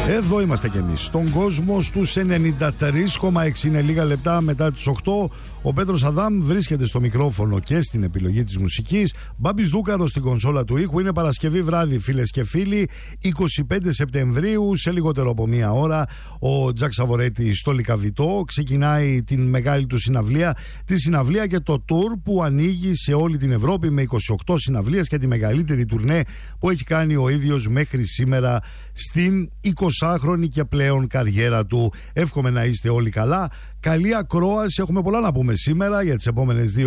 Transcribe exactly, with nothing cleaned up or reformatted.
Εδώ είμαστε κι εμείς, στον κόσμο στους ενενήντα τρία κόμμα έξι. Είναι λίγα λεπτά μετά τις οκτώ. Ο Πέτρος Αδάμ βρίσκεται στο μικρόφωνο και στην επιλογή της μουσικής. Μπάμπης Δούκαρος στην κονσόλα του ήχου. Είναι Παρασκευή βράδυ, φίλες και φίλοι, είκοσι πέντε Σεπτεμβρίου. Σε λιγότερο από μία ώρα ο Τζακ Σαβορέτη στο Λυκαβητό ξεκινάει την μεγάλη του συναυλία, τη συναυλία και το tour που ανοίγει σε όλη την Ευρώπη με είκοσι οκτώ συναυλίες και τη μεγαλύτερη τουρνέ που έχει κάνει ο ίδιος μέχρι σήμερα στην εικοσάχρονη και πλέον καριέρα του. Εύχομαι να είστε όλοι καλά. Καλή ακρόαση. Έχουμε πολλά να πούμε σήμερα για τις επόμενες δύο